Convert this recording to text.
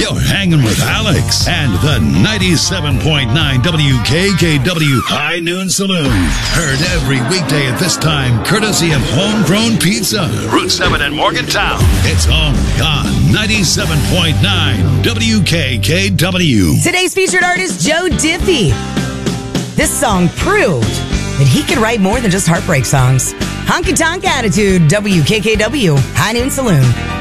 You're hanging with Alex and the 97.9 WKKW High Noon Saloon. Heard every weekday at this time, courtesy of Homegrown Pizza, Route 7 in Morgantown. It's only on 97.9 WKKW. Today's featured artist, Joe Diffie. This song proved that he could write more than just heartbreak songs. Honky Tonk Attitude, WKKW High Noon Saloon.